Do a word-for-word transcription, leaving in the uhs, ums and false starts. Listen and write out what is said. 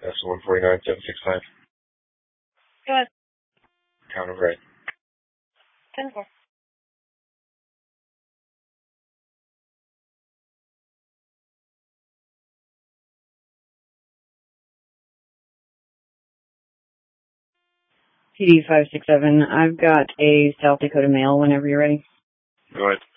That's one forty-nine, seven six five. Go ahead. Count of right. ten four. T D five six seven. I've got a South Dakota mail whenever you're ready. Go ahead.